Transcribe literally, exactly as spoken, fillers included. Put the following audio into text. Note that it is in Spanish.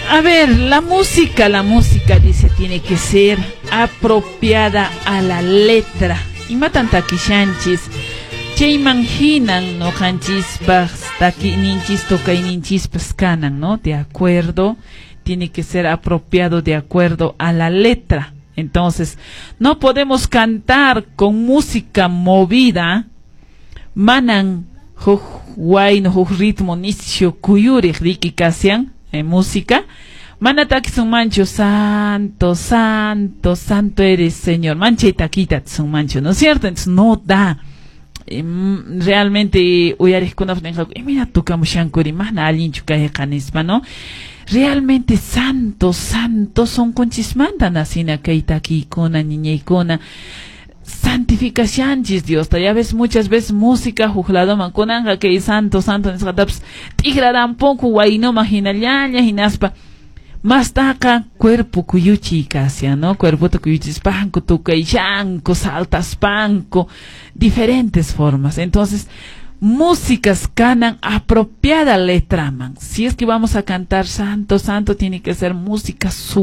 A ver, la música, la música dice tiene que ser apropiada a la letra. Y matan takishanchis. Che imaginan no hanchis taki ninchis toca y ninchis pescanan, ¿no? De acuerdo, tiene que ser apropiado de acuerdo a la letra. Entonces, no podemos cantar con música movida. Manan huay no ritmo nisio kuyuri riki kasian en música. Manataki sun mancho, santo, santo, santo eres Señor. Manche taquita sun mancho, ¿no es cierto? Entonces no da. Realmente uyaris kunaf nenja, mira tu kamushankuri mana alinchu kajecanisma, ¿no? Realmente santo, santo son conchismanta nacina kaitaki kuna niña y kuna. Santificación, Dios, ya ves muchas veces música juzlado manconanga que es santo, santo, nesgataps, tigraran poco, guayno, imagina, llaña, hinaspa. Más taca, cuerpo cuyuchi casia, ¿no? Cuerpo cuyuchi panco, tuca y chanco, saltas panco, diferentes formas. Entonces, músicas canan apropiada letra, man. Si es que vamos a cantar santo, santo, tiene que ser música su